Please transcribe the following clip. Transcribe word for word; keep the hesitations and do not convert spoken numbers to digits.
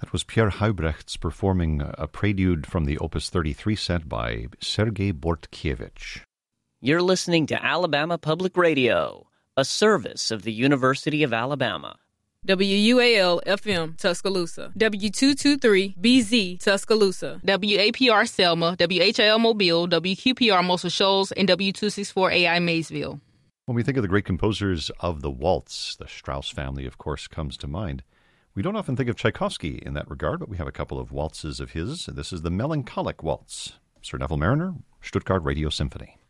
That was Pierre Heubrechts performing a prelude from the Opus thirty-three set by Sergei Bortkiewicz. You're listening to Alabama Public Radio, a service of the University of Alabama. W U A L F M Tuscaloosa, W two twenty-three B Z Tuscaloosa, W A P R Selma, W H I L Mobile, W Q P R Muscle Shoals, and W two sixty-four A I Maysville. When we think of the great composers of the waltz, the Strauss family, of course, comes to mind. We don't often think of Tchaikovsky in that regard, but we have a couple of waltzes of his. This is the Melancholic Waltz. Sir Neville Mariner, Stuttgart Radio Symphony.